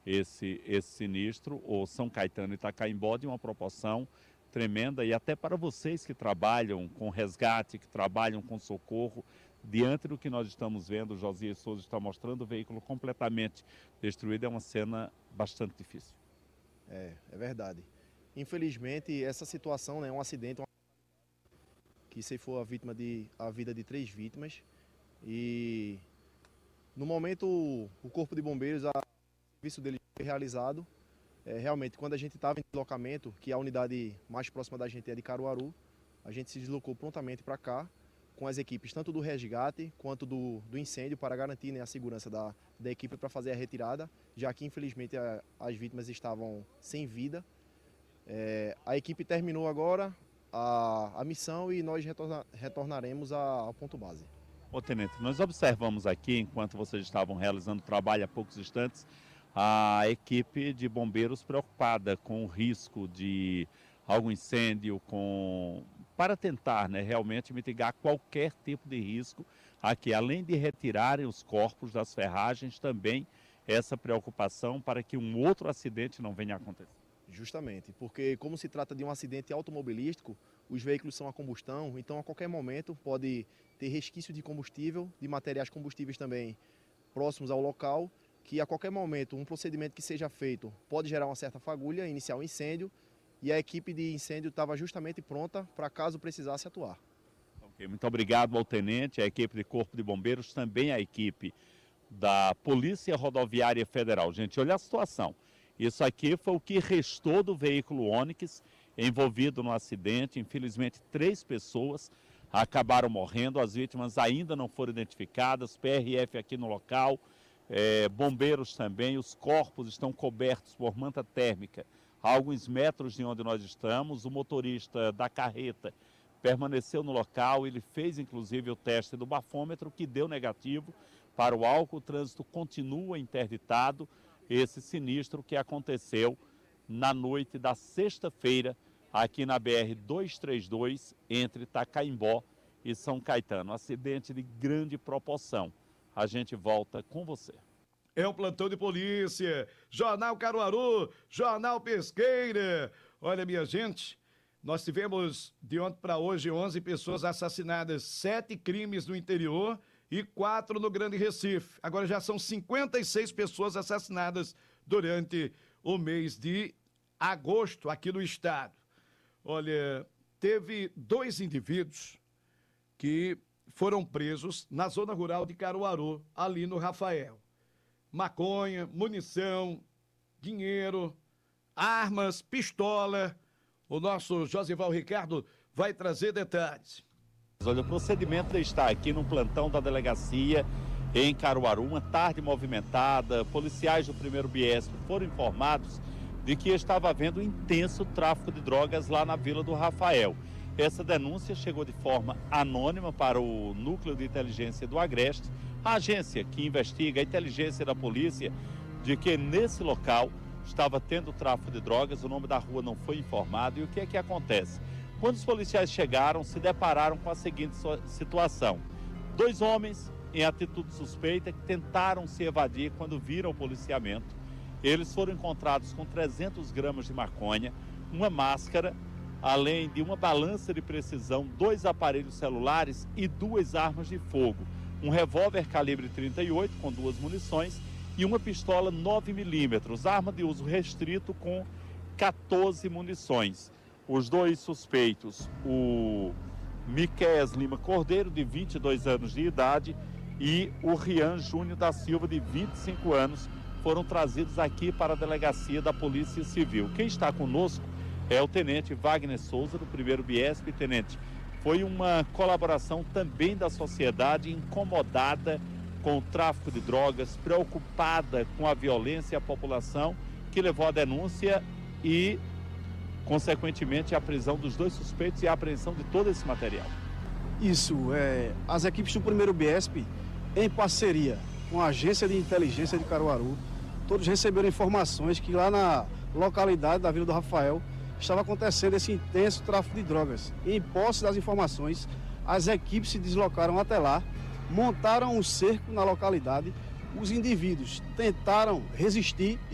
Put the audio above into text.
esse sinistro, o São Caetano e Itacaimbó, de uma proporção tremenda, e até para vocês que trabalham com resgate, que trabalham com socorro, diante do que nós estamos vendo, o Josias Souza está mostrando o veículo completamente destruído, é uma cena bastante difícil. É verdade. Infelizmente, essa situação, né, é um acidente que ceifou a vida de 3 vítimas. E no momento o Corpo de Bombeiros, o serviço dele foi realizado. Realmente, quando a gente estava em deslocamento, que a unidade mais próxima da gente é de Caruaru, a gente se deslocou prontamente para cá, com as equipes tanto do resgate quanto do incêndio, para garantir, né, a segurança da equipe para fazer a retirada, já que infelizmente as vítimas estavam sem vida. A equipe terminou agora a missão e nós retornaremos ao ponto base. Ô, tenente, nós observamos aqui, enquanto vocês estavam realizando o trabalho há poucos instantes, a equipe de bombeiros preocupada com o risco de algum incêndio, para tentar, né, realmente mitigar qualquer tipo de risco aqui, além de retirarem os corpos das ferragens, também essa preocupação para que um outro acidente não venha a acontecer. Justamente, porque como se trata de um acidente automobilístico, os veículos são a combustão, então a qualquer momento pode ter resquício de combustível, de materiais combustíveis também próximos ao local, que a qualquer momento um procedimento que seja feito pode gerar uma certa fagulha, iniciar um incêndio, e a equipe de incêndio estava justamente pronta para caso precisasse atuar. Okay, muito obrigado ao tenente, a equipe de Corpo de Bombeiros, também a equipe da Polícia Rodoviária Federal. Gente, olha a situação. Isso aqui foi o que restou do veículo Onix envolvido no acidente. Infelizmente, 3 pessoas acabaram morrendo. As vítimas ainda não foram identificadas. PRF aqui no local, bombeiros também. Os corpos estão cobertos por manta térmica a alguns metros de onde nós estamos. O motorista da carreta permaneceu no local. Ele fez, inclusive, o teste do bafômetro, que deu negativo para o álcool. O trânsito continua interditado. Esse sinistro que aconteceu na noite da sexta-feira aqui na BR-232 entre Itacaimbó e São Caetano. Acidente de grande proporção. A gente volta com você. É um plantão de polícia, Jornal Caruaru, Jornal Pesqueira. Olha, minha gente, nós tivemos de ontem para hoje 11 pessoas assassinadas, 7 crimes no interior e 4 no Grande Recife. Agora já são 56 pessoas assassinadas durante o mês de agosto aqui no estado. Olha, teve 2 indivíduos que foram presos na zona rural de Caruaru, ali no Rafael. Maconha, munição, dinheiro, armas, pistola. O nosso Josival Ricardo vai trazer detalhes. Olha, o procedimento está aqui no plantão da delegacia em Caruaru, uma tarde movimentada. Policiais do 1º BIESP foram informados de que estava havendo intenso tráfico de drogas lá na Vila do Rafael. Essa denúncia chegou de forma anônima para o Núcleo de Inteligência do Agreste, a agência que investiga a inteligência da polícia, de que nesse local estava tendo tráfico de drogas. O nome da rua não foi informado. E o que é que acontece? Quando os policiais chegaram, se depararam com a seguinte situação. 2 homens em atitude suspeita que tentaram se evadir quando viram o policiamento. Eles foram encontrados com 300 gramas de maconha, uma máscara, além de uma balança de precisão, 2 aparelhos celulares e 2 armas de fogo. Um revólver calibre 38 com 2 munições e uma pistola 9mm, arma de uso restrito com 14 munições. Os 2 suspeitos, o Miquéias Lima Cordeiro, de 22 anos de idade, e o Rian Júnior da Silva, de 25 anos, foram trazidos aqui para a delegacia da Polícia Civil. Quem está conosco é o tenente Wagner Souza, do 1º BIESP. Tenente, foi uma colaboração também da sociedade incomodada com o tráfico de drogas, preocupada com a violência e a população, que levou à denúncia e, consequentemente, a prisão dos 2 suspeitos e a apreensão de todo esse material. Isso, as equipes do 1º BIESP, em parceria com a Agência de Inteligência de Caruaru, todos receberam informações que lá na localidade da Vila do Rafael estava acontecendo esse intenso tráfico de drogas. E, em posse das informações, as equipes se deslocaram até lá, montaram um cerco na localidade, os indivíduos tentaram resistir